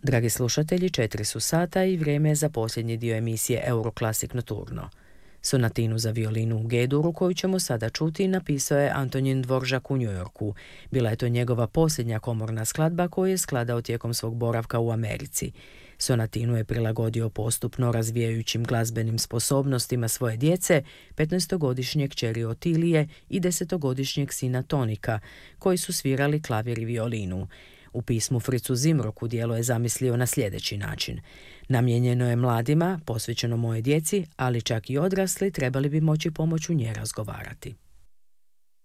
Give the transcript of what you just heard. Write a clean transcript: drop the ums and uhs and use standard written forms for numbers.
Dragi slušatelji, 4 su sata i vrijeme je za posljednji dio emisije Euroclassic Nocturno. Sonatinu za violinu u G-duru koju ćemo sada čuti napisao je Antonin Dvoržak u New Yorku. Bila je to njegova posljednja komorna skladba koju je skladao tijekom svog boravka u Americi. Sonatinu je prilagodio postupno razvijajućim glazbenim sposobnostima svoje djece, 15-godišnje kćeri Otilije i 10-godišnjeg sina Tonika, koji su svirali klavir i violinu. U pismu Fricu Zimroku djelo je zamislio na sljedeći način. Namijenjeno je mladima, posvećeno moje djeci, ali čak i odrasli trebali bi moći pomoću nje razgovarati.